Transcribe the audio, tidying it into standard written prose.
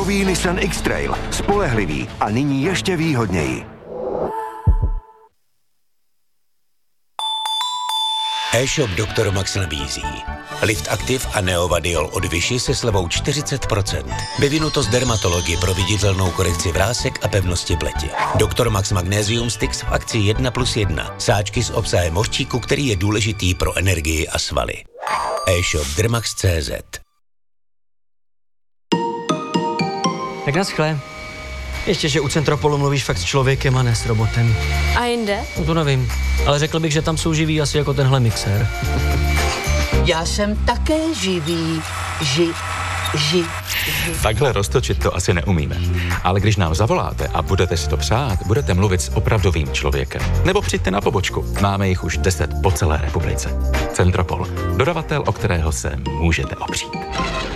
Nový Nissan X-Trail. Spolehlivý a nyní ještě výhodněji. E-shop Dr. Max nabízí Lift Active a Neovadiol od Vichy se slevou 40%. Vyvinuto z dermatologie pro viditelnou korekci vrásek a pevnosti pleti. Dr. Max Magnesium Sticks v akci 1+1. Sáčky s obsahem hořčíku, který je důležitý pro energii a svaly. E-shop Dermax.cz. Tak naschle. Ještě, že u Centropolu mluvíš fakt s člověkem a ne s robotem. A jinde? No to nevím, ale řekl bych, že tam jsou živí asi jako tenhle mixér. Já jsem také živý. Takhle roztočit to asi neumíme. Ale když nám zavoláte a budete si to přát, budete mluvit s opravdovým člověkem. Nebo přijďte na pobočku. Máme jich už 10 po celé republice. Centropol. Dodavatel, o kterého se můžete opřít.